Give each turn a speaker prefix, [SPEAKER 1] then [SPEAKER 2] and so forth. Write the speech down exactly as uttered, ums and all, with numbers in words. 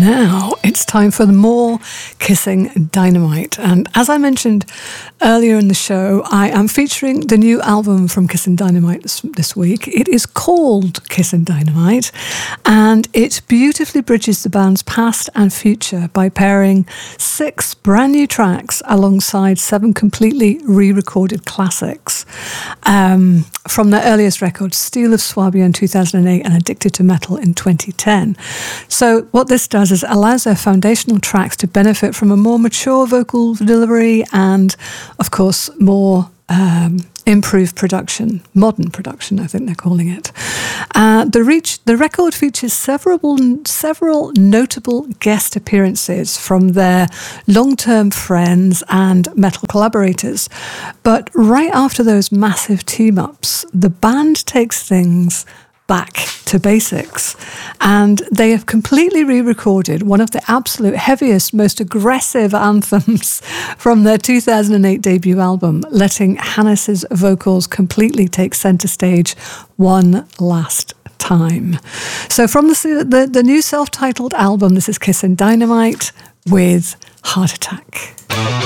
[SPEAKER 1] now it's time for the more Kissing Dynamite. And as I mentioned earlier in the show, I am featuring the new album from Kissing Dynamite this, this week. It is called Kissing Dynamite, and it beautifully bridges the band's past and future by pairing six brand new tracks alongside seven completely re-recorded classics um, from their earliest records, Steel of Swabia in two thousand eight and Addicted to Metal in twenty ten. So what this does is allows their foundational tracks to benefit from a more mature vocal delivery and, of course, more um, improved production, modern production, I think they're calling it. Uh, the reach, the record features several, several notable guest appearances from their long-term friends and metal collaborators. But right after those massive team-ups, the band takes things back to basics, and they have completely re-recorded one of the absolute heaviest, most aggressive anthems from their two thousand eight debut album, letting Hannes's vocals completely take center stage one last time. So from the, the, the new self-titled album, this is Kissing Dynamite with Heart Attack.